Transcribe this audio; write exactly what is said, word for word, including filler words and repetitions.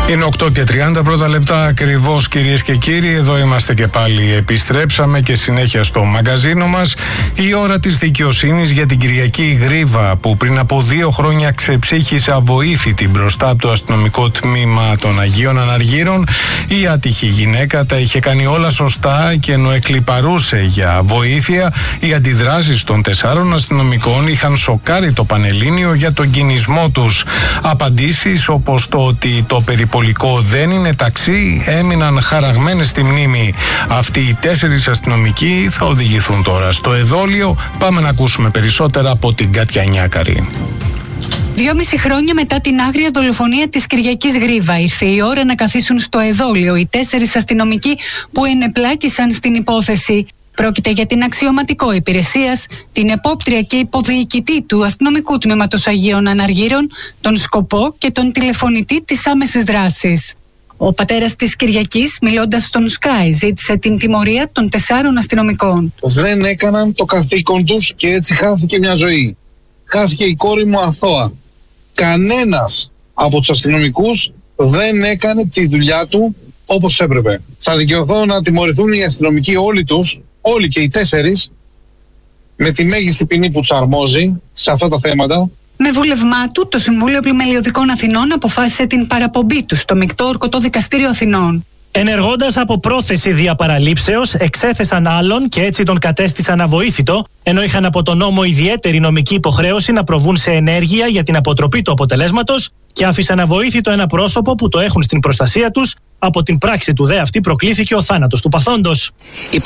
Είναι οκτώ και τριάντα πρώτα λεπτά ακριβώς, κυρίες και κύριοι. Εδώ είμαστε και πάλι. Επιστρέψαμε και συνέχεια στο μαγκαζίνο μας. Η ώρα της δικαιοσύνης για την Κυριακή Γρίβα, που πριν από δύο χρόνια ξεψύχησε αβοήθητη μπροστά από το αστυνομικό τμήμα των Αγίων Αναργύρων. Η άτυχη γυναίκα τα είχε κάνει όλα σωστά και ενώ εκλιπαρούσε για βοήθεια, οι αντιδράσεις των τεσσάρων αστυνομικών είχαν σοκάρει το Πανελλήνιο για τον κινησμό τους. Απαντήσεις όπως το ότι το περιπολικό δεν είναι ταξί έμειναν χαραγμένες στη μνήμη. Αυτοί οι τέσσερις αστυνομικοί θα οδηγηθούν τώρα στο εδόλιο. Πάμε να ακούσουμε περισσότερα από την Κάτια Νιάκαρη. Δυόμιση χρόνια μετά την άγρια δολοφονία της Κυριακής Γρίβα, ήρθε η ώρα να καθίσουν στο εδόλιο οι τέσσερις αστυνομικοί που ενεπλάκησαν στην υπόθεση. Πρόκειται για την αξιωματικό υπηρεσίας, την επόπτρια και υποδιοικητή του αστυνομικού τμήματος Αγίων Αναργύρων, τον σκοπό και τον τηλεφωνητή της άμεσης δράσης. Ο πατέρας της Κυριακής, μιλώντας στον Sky, ζήτησε την τιμωρία των τεσσάρων αστυνομικών. Δεν έκαναν το καθήκον τους και έτσι χάθηκε μια ζωή. Χάθηκε η κόρη μου αθώα. Κανένας από τους αστυνομικούς δεν έκανε τη δουλειά του όπως έπρεπε. Θα δικαιωθώ να τιμωρηθούν οι αστυνομικοί όλοι τους, όλοι και οι τέσσερις, με τη μέγιστη ποινή που τους αρμόζει σε αυτά τα θέματα. Με βούλευμά του, το Συμβούλιο Πλημελιωδικών Αθηνών αποφάσισε την παραπομπή του στο Μεικτό Ορκωτό Δικαστήριο Αθηνών. Ενεργώντας από πρόθεση διαπαραλήψεως, εξέθεσαν άλλον και έτσι τον κατέστησαν αβοήθητο, ενώ είχαν από τον νόμο ιδιαίτερη νομική υποχρέωση να προβούν σε ενέργεια για την αποτροπή του αποτελέσματος και άφησαν αβοήθητο ένα πρόσωπο που το έχουν στην προστασία τους. Από την πράξη του δε αυτή προκλήθηκε ο θάνατος του παθόντος.